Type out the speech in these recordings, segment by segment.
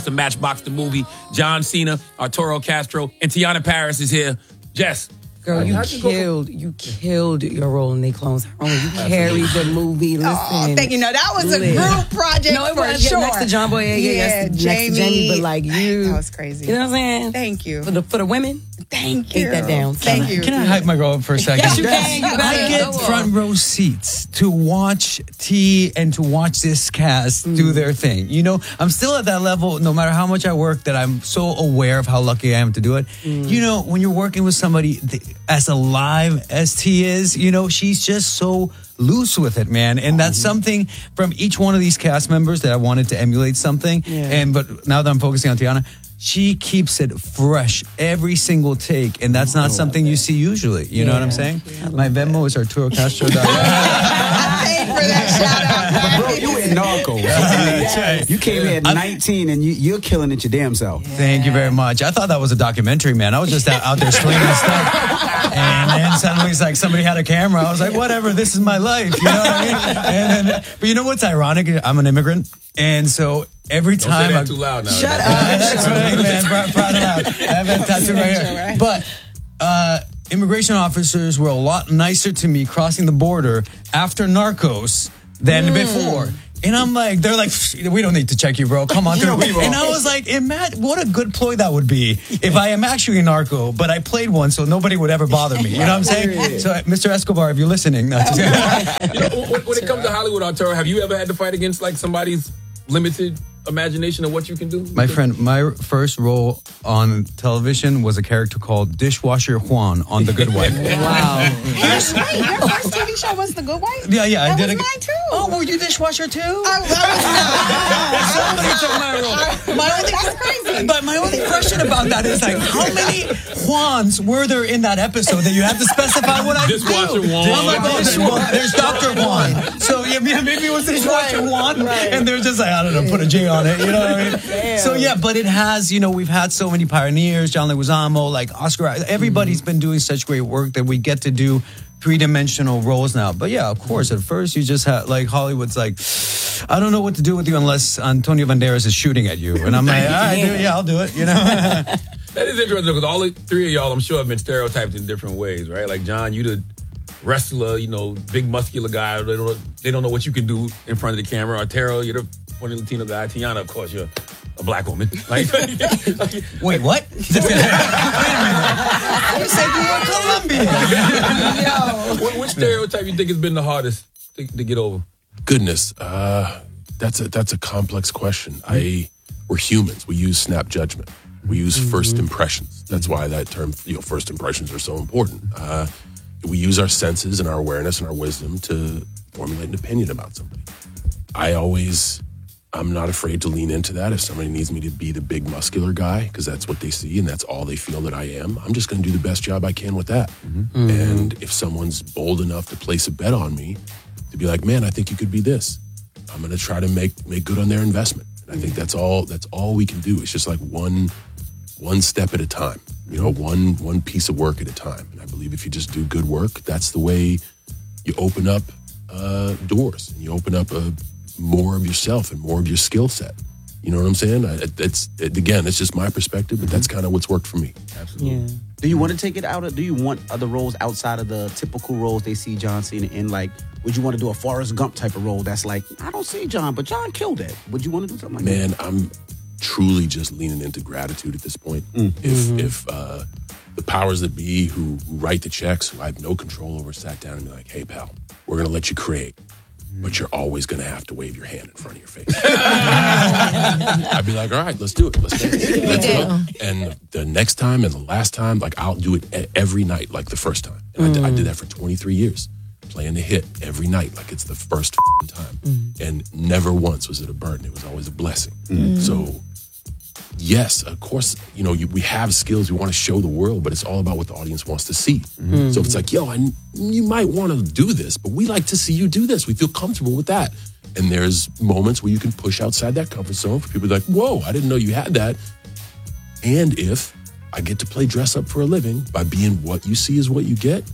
to Matchbox the movie. John Cena, Arturo Castro, and Tiana Paris is here. Jess. Girl, you killed your role in They Clones. You carried the movie. Listen. Oh, thank you. No, that was a group project for sure. Next to John Boy, Jamie. next to Jamie, but like you. That was crazy. You know what I'm saying? Thank you. For the women? Thank you. Take that down. Thank you. Can I hype my girl up for a second? Yes, you can. You I get front row seats to watch T and to watch this cast do their thing. You know, I'm still at that level, no matter how much I work, that I'm so aware of how lucky I am to do it. You know, when you're working with somebody as alive as T is, you know, she's just so loose with it, man. And that's something from each one of these cast members that I wanted to emulate something. But now that I'm focusing on Tiana, she keeps it fresh every single take, and that's not something you see usually. You know what I'm saying? My Venmo is Arturo Castro. I paid for that shout out. Bro, you in Narcos. You came here at 19, and you're killing it your damn self. Thank you very much. I thought that was a documentary, man. I was just out there swinging stuff. And then suddenly it's like somebody had a camera. I was like, whatever, this is my life. You know what I mean? But you know what's ironic? I'm an immigrant. And so every time Don't say that too loud now. Shut up. That's right, man. Proud of that. I have that tattoo right here. But immigration officers were a lot nicer to me crossing the border after Narcos than before. And I'm like, they're like, we don't need to check you, bro. Come on through. And I was like, what a good ploy that would be if I am actually a narco, but I played one so nobody would ever bother me. You know what I'm saying? So, Mr. Escobar, if you're listening, When it comes to Hollywood, Arturo, have you ever had to fight against like somebody's limited imagination of what you can do? My friend, my first role on television was a character called Dishwasher Juan on The Good Wife. Wow. Wait, your first TV show was The Good Wife? Yeah, I did That it. was mine too. Oh, were you dishwasher too? I Somebody took my role. That's crazy. But my only question about that is like, how many Juans were there in that episode that you have to specify what I do? Dishwasher Juan. Oh my God, there's Dr. Juan. So yeah, maybe it was Dishwasher Juan, and they're just like, I don't know, put a J on it, you know what I mean? Damn. So yeah, but it has, you know, we've had so many pioneers, John Leguizamo, like Oscar, everybody's been doing such great work that we get to do three-dimensional roles now. But yeah, of course, at first you just had, like, Hollywood's like, I don't know what to do with you unless Antonio Banderas is shooting at you. And I'm like, all right, dude, yeah, I'll do it, you know? That is interesting because all three of y'all, I'm sure, have been stereotyped in different ways, right? Like, John, you the wrestler, you know, big muscular guy. They don't know what you can do in front of the camera. Arturo, you're the funny Latino guy. Tiana, of course, you're a black woman. Like, Wait, what? You said you were Colombian. Which stereotype you think has been the hardest to get over? Goodness, that's a complex question. We're humans. We use snap judgment. We use first impressions. That's why that term, first impressions are so important. We use our senses and our awareness and our wisdom to formulate an opinion about somebody. I'm not afraid to lean into that. If somebody needs me to be the big muscular guy, because that's what they see and that's all they feel that I am, I'm just going to do the best job I can with that. And if someone's bold enough to place a bet on me, to be like, man, I think you could be this, I'm going to try to make good on their investment. And I think that's all we can do. It's just like one step at a time, one piece of work at a time. And I believe if you just do good work, that's the way you open up doors and you open up more of yourself and more of your skill set. You know what I'm saying? It's just my perspective, but that's kind of what's worked for me. Absolutely. Yeah. Do you want to take it out? Do you want other roles outside of the typical roles they see John Cena in? Like, would you want to do a Forrest Gump type of role that's like, I don't see John, but John killed it. Would you want to do something like that? Man, I'm truly just leaning into gratitude at this point. If the powers that be who write the checks, who I have no control over, sat down and be like, hey, pal, we're going to let you create, but you're always going to have to wave your hand in front of your face. I'd be like, all right, let's do it. Let's go. And the next time and the last time, like, I'll do it every night like the first time. And I did that for 23 years, playing the hit every night like it's the first time. And never once was it a burden. It was always a blessing. So, yes, of course, we have skills we want to show the world, but it's all about what the audience wants to see. So if it's like, you might want to do this, but we like to see you do this. We feel comfortable with that. And there's moments where you can push outside that comfort zone for people to be like, whoa, I didn't know you had that. And if I get to play dress up for a living by being what you see is what you get,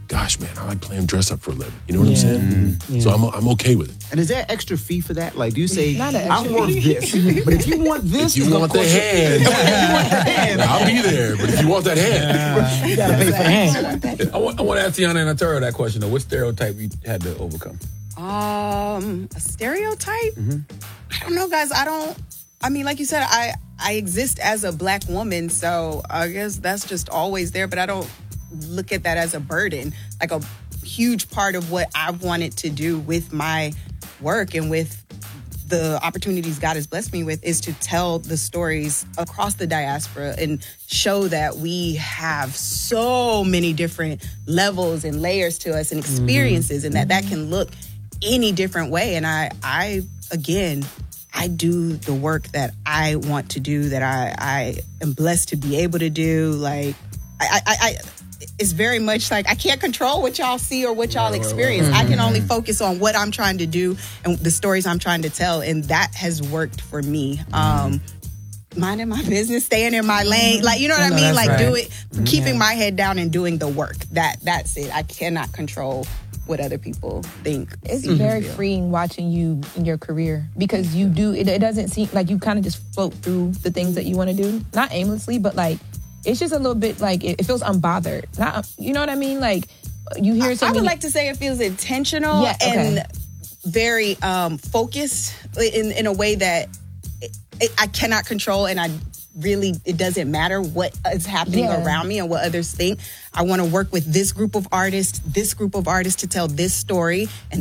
gosh, man, I like playing dress up for a living. You know what I'm saying? So I'm okay with it. And is there extra fee for that? Like, do you say, Not an I'm extra worth this, but if you want this, If you it's want gonna the cost hand, I'll be there. But if you want that hand, You gotta pay for the hand. I want to ask Tiana and Arturo that question though. What stereotype you had to overcome? A stereotype? I don't know, guys. I mean, like you said, I exist as a black woman, so I guess that's just always there, but I don't look at that as a burden. Like a huge part of what I wanted to do with my work and with the opportunities God has blessed me with is to tell the stories across the diaspora and show that we have so many different levels and layers to us and experiences and that can look any different way. And I do the work that I want to do, that I am blessed to be able to do. Like, I it's very much like I can't control what y'all see or what y'all experience. I can only focus on what I'm trying to do and the stories I'm trying to tell. And that has worked for me. Minding my business, staying in my lane. Like, you know what I mean? Like, right. keeping my head down and doing the work. That's it. I cannot control what other people think. It's very freeing watching you in your career because you do, it doesn't seem like you kind of just float through the things that you want to do. Not aimlessly, but like, it's just a little bit like, it feels unbothered. Not, you know what I mean? Like, you hear something. I would like to say it feels intentional and very focused in a way that I cannot control, and it doesn't matter what is happening around me and what others think. I want to work with this group of artists to tell this story, and